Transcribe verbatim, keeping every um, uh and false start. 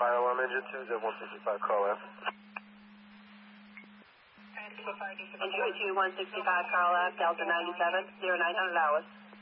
fire alarm engine two, zero one sixty-five, Carl F. Entry two one sixty-five, Carl F, Delta ninety-seven, zero nine hundred hours.